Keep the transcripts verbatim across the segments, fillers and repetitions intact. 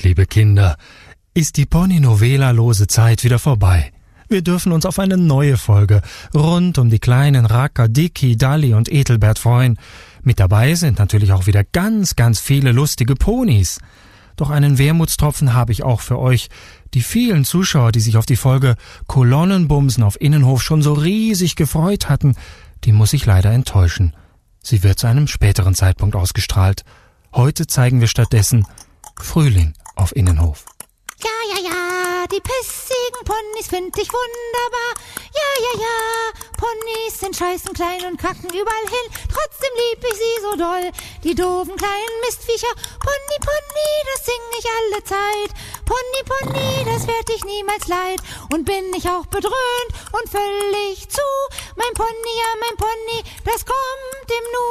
Endlich, liebe Kinder, ist die Pony-Novela-lose Zeit wieder vorbei. Wir dürfen uns auf eine neue Folge rund um die kleinen Racker Dicky, Dalli und Ethelbert freuen. Mit dabei sind natürlich auch wieder ganz, ganz viele lustige Ponys. Doch einen Wermutstropfen habe ich auch für euch. Die vielen Zuschauer, die sich auf die Folge Kolonnenbumsen auf Innenhof schon so riesig gefreut hatten, die muss ich leider enttäuschen. Sie wird zu einem späteren Zeitpunkt ausgestrahlt. Heute zeigen wir stattdessen Frühling auf Innenhof. Ja, ja, ja, die pissigen Ponys find ich wunderbar. Ja, ja, ja, Ponys sind scheißen klein und kacken überall hin. Trotzdem lieb ich sie so doll, die doofen kleinen Mistviecher. Pony, Pony, das sing ich alle Zeit. Pony, Pony, das werd ich niemals leid. Und bin ich auch bedröhnt und völlig zu. Mein Pony, ja, mein Pony, das kommt dem Nu.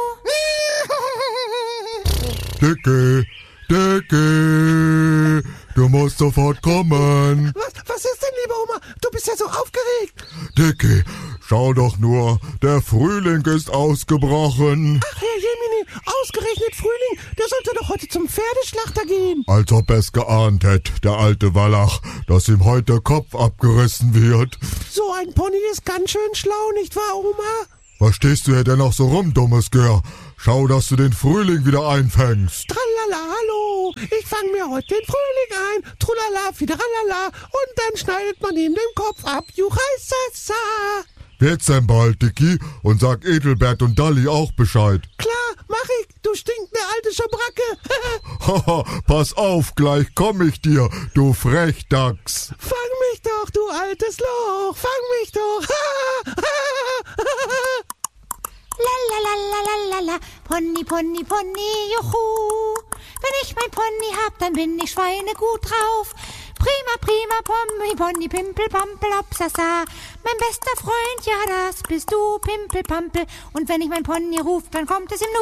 Dicky, Dicky, du musst sofort kommen. Was, was ist denn, liebe Oma? Du bist ja so aufgeregt. Dicky, schau doch nur, der Frühling ist ausgebrochen. Ach, Herr Jemini, ausgerechnet Frühling, der sollte doch heute zum Pferdeschlachter gehen. Als ob es geahnt hätte, der alte Wallach, dass ihm heute der Kopf abgerissen wird. So ein Pony ist ganz schön schlau, nicht wahr, Oma? Was stehst du hier denn noch so rum, dummes Gör? Schau, dass du den Frühling wieder einfängst. Tralala, hallo, ich fang mir heute den Frühling ein. Trulala, fideralala, und dann schneidet man ihm den Kopf ab. Juchaisasa. Wird's denn bald, Dicky? Und sag Ethelbert und Dalli auch Bescheid. Klar, mach ich, du stinkende alte Schabracke. Haha, pass auf, gleich komm ich dir, du Frechdachs. Fang mich doch, du altes Loch, fang mich doch. Lalalala, Pony, Pony, Pony, juhu. Wenn ich mein Pony hab, dann bin ich schweinegut drauf. Prima, prima, Pony, Pony, Pimpel, Pampel, Hopsasa. Mein bester Freund, ja, das bist du, Pimpel, Pampel. Und wenn ich mein Pony ruf, dann kommt es im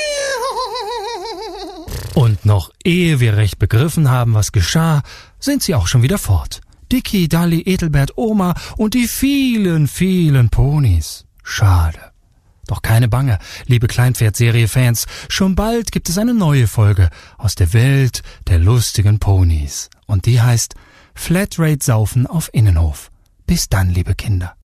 Nu. Und noch ehe wir recht begriffen haben, was geschah, sind sie auch schon wieder fort. Dicky, Dalli, Ethelbert, Oma und die vielen, vielen Ponys. Schade. Doch keine Bange, liebe Kleinpferd-Serie-Fans, schon bald gibt es eine neue Folge aus der Welt der lustigen Ponys. Und die heißt Flatrate Saufen auf Innenhof. Bis dann, liebe Kinder.